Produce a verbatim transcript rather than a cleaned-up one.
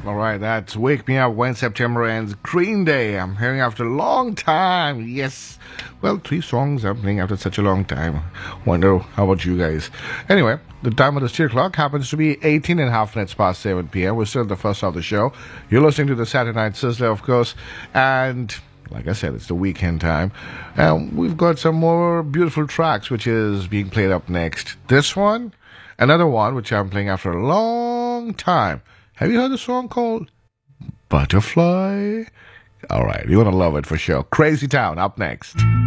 All right, that's Wake Me Up When September Ends. Green Day. I'm hearing after a long time. Yes. Well, three songs I'm playing after such a long time. Wonder how about you guys? Anyway, the time of the steer clock happens to be eighteen and a half minutes past seven p.m. We're still at the first half of the show. You're listening to the Saturday Night Sizzler, of course. And like I said, it's the weekend time. And we've got some more beautiful tracks, which is being played up next. This one, another one, which I'm playing after a long time. Have you heard the song called Butterfly? All right, you're going to love it for sure. Crazy Town up next.